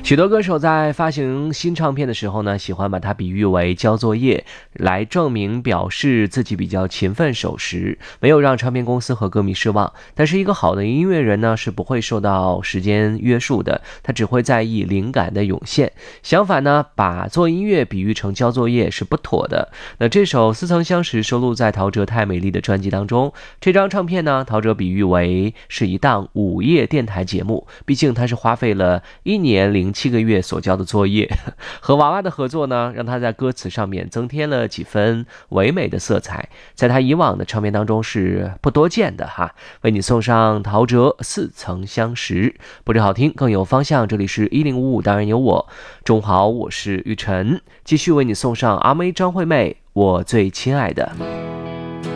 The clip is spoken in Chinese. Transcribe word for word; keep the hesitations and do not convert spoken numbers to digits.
许多歌手在发行新唱片的时候呢，喜欢把它比喻为交作业，来证明表示自己比较勤奋守时，没有让唱片公司和歌迷失望。但是一个好的音乐人呢，是不会受到时间约束的，他只会在意灵感的涌现。相反呢，把做音乐比喻成交作业是不妥的。那这首《似曾相识》收录在陶喆《太美丽》的专辑当中。这张唱片呢，陶喆比喻为是一档午夜电台节目，毕竟他是花费了一年零七个月所交的作业。和娃娃的合作呢，让他在歌词上面增添了几分唯美的色彩，在他以往的唱片当中是不多见的哈。为你送上陶喆《似曾相识》，不止好听更有方向。这里是一零五五，当然有我。中午好，我是玉晨，继续为你送上阿妹张惠妹《我最亲爱的》。